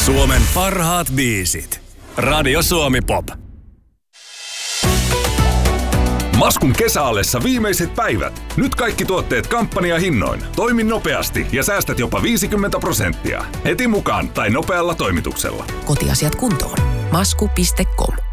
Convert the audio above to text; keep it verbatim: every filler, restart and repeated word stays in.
Suomen parhaat biisit. Radio Suomi Pop. Maskun kesäallessa viimeiset päivät. Nyt kaikki tuotteet kampanjahinnoin. Toimi nopeasti ja säästät jopa viisikymmentä prosenttia. Heti mukaan tai nopealla toimituksella. Kotiasiat kuntoon. masku piste com